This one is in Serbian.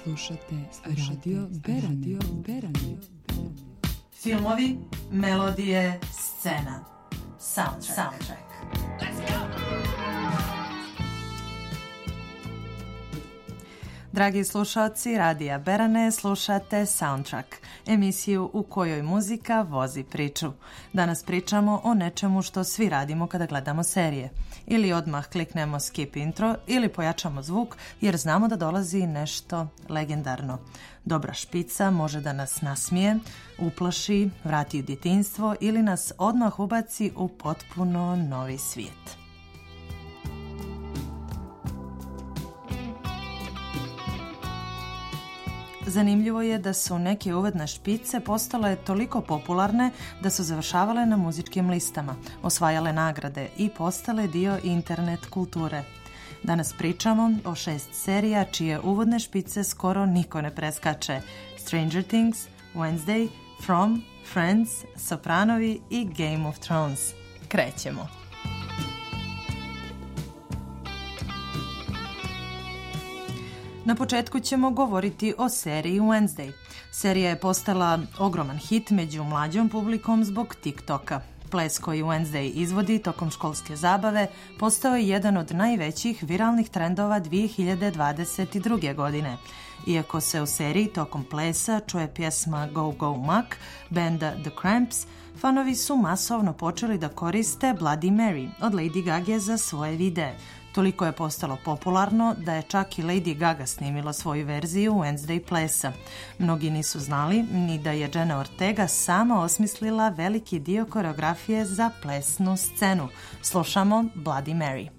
Slušate Radio Beranje. Filmovi, melodije, scena. Soundtrack. Let's go! Dragi slušalci Radija Berane, slušate Soundtrack, emisiju u kojoj muzika vozi priču. Danas pričamo o nečemu što svi radimo kada gledamo serije. Ili odmah kliknemo skip intro ili pojačamo zvuk jer znamo da dolazi nešto legendarno. Dobra špica može da nas nasmije, uplaši, vrati u djetinjstvo ili nas odmah ubaci u potpuno novi svijet. Zanimljivo je da su neke uvedne špice postale toliko popularne da su završavale na muzičkim listama, osvajale nagrade i postale dio internet kulture. Danas pričamo o 6 serija čije uvodne špice skoro niko ne preskače. Stranger Things, Wednesday, From, Friends, Sopranovi i Game of Thrones. Krećemo! Na početku ćemo govoriti o seriji Wednesday. Serija je postala ogroman hit među mlađom publikom zbog TikToka. Ples koji Wednesday izvodi tokom školske zabave postao je jedan od najvećih viralnih trendova 2022. godine. Iako se u seriji tokom plesa čuje pjesma Go Go Muck benda The Cramps, fanovi su masovno počeli da koriste Bloody Mary od Lady Gage za svoje videe. Toliko je postalo popularno da je čak i Lady Gaga snimila svoju verziju Wednesday plesa. Mnogi nisu znali ni da je Jenna Ortega sama osmislila veliki dio koreografije za plesnu scenu. Slušamo Bloody Mary.